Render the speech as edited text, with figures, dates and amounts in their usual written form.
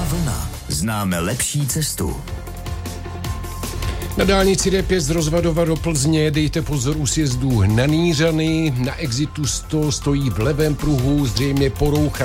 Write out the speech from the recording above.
Vlna. Známe lepší cestu. Na dálnici D5 z Rozvadova do Plzně dejte pozor u sjezdu na Nýřany. Na exitu 100 stojí v levém pruhu zřejmě poroucha